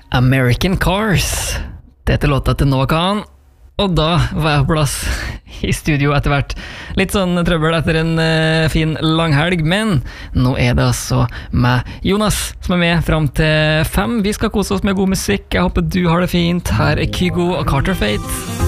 American Cars. Dette låta til Noah Kahan. Og da var jeg på plass i studio etter hvert. Litt sånn trøbbel etter en fin langhelg, men nå er det altså meg, Jonas, som er med frem til 5. Vi skal kose oss med god musikk. Jeg håper du har det fint. Her er Kygo og Carter Fate.